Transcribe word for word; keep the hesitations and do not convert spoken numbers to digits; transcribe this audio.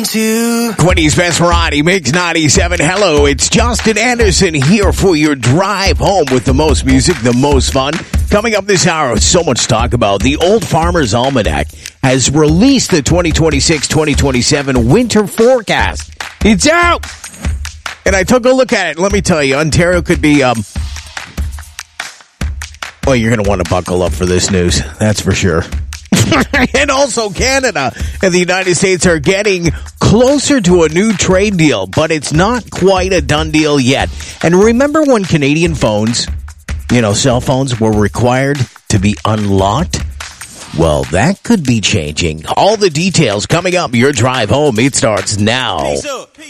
twenties Best Variety Mix ninety-seven. Hello, it's Justin Anderson here for your drive home with the most music, the most fun. Coming up this hour, so much to talk about. The Old Farmer's Almanac has released the twenty twenty-six twenty twenty-seven winter forecast. It's out! And I took a look at it. Let me tell you, Ontario could be, um, well, you're going to want to buckle up for this news. That's for sure. And also Canada and the United States are getting closer to a new trade deal, but it's not quite a done deal yet. And remember when Canadian phones, you know, cell phones were required to be unlocked? Well, that could be changing. All the details coming up. Your drive home, it starts now. Peace up. Peace.